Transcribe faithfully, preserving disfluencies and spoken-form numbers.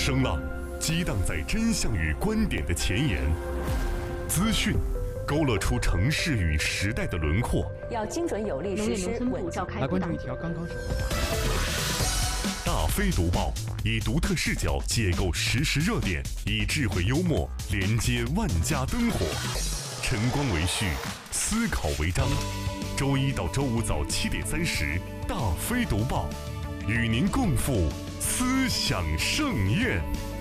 声浪激荡在真相与观点的前沿，资讯勾勒出城市与时代的轮廓。 要精准有力实施稳健。 来关注一条刚刚收获的。 大飞读报以独特视角解构时事热点，以智慧幽默连接万家灯火。晨光为序，思考为章。周一到周五早七点三十，大飞读报与您共赴思想盛宴。